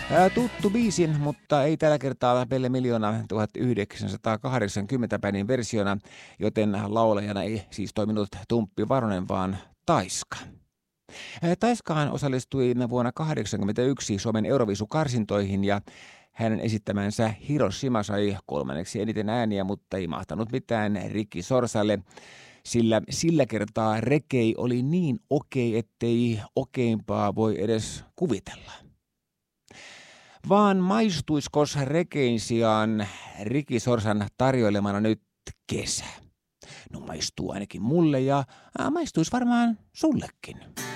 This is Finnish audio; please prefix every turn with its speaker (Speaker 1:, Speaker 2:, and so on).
Speaker 1: Tuttu biisi, mutta ei tällä kertaa Pelle Miljoona 1980 päin versiona, joten laulajana ei siis toiminut Tumppi Varonen, vaan Taiska. Taiskahan osallistui vuonna 1981 Suomen Euroviisukarsintoihin ja hänen esittämänsä Hiroshima sai kolmanneksi eniten ääniä, mutta ei mahtanut mitään Ricky Sorsalle, sillä kertaa Rekei oli niin okei, ettei okeimpaa voi edes kuvitella. Vaan maistuiskos Rekein sijaan Ricky Sorsan tarjoilemana nyt kesä? No maistuu ainakin mulle ja maistuisi varmaan sullekin.